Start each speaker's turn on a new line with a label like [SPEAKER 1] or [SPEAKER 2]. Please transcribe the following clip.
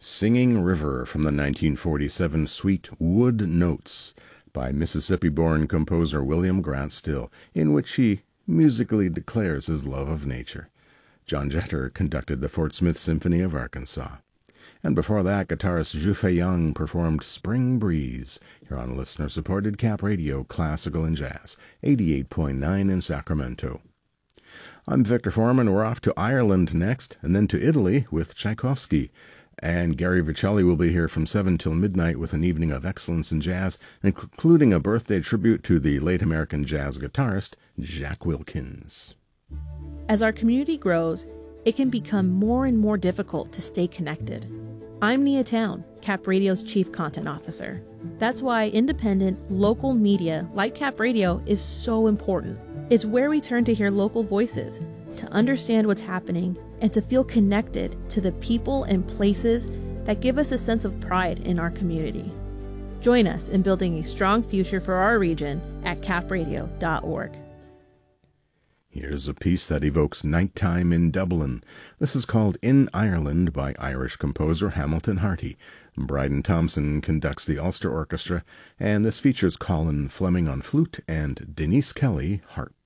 [SPEAKER 1] Singing River from the 1947 suite Wood Notes by Mississippi-born composer William Grant Still, in which he musically declares his love of nature. John Jeter conducted the Fort Smith Symphony of Arkansas. And before that, guitarist Zhu Fei-Young performed Spring Breeze here on listener-supported Cap Radio Classical and Jazz, 88.9 in Sacramento. I'm Victor Foreman. We're off to Ireland next, and then to Italy with Tchaikovsky. And Gary Vicelli will be here from 7 till midnight with an evening of excellence in jazz, including a birthday tribute to the late American jazz guitarist Jack Wilkins.
[SPEAKER 2] As our community grows, it can become more and more difficult to stay connected. I'm Nia Town, Cap Radio's Chief Content Officer. That's why independent, local media like Cap Radio is so important. It's where we turn to hear local voices, to understand what's happening, and to feel connected to the people and places that give us a sense of pride in our community. Join us in building a strong future for our region at capradio.org.
[SPEAKER 1] Here's a piece that evokes nighttime in Dublin. This is called In Ireland by Irish composer Hamilton Harty. Bryden Thompson conducts the Ulster Orchestra, and this features Colin Fleming on flute and Denise Kelly harp.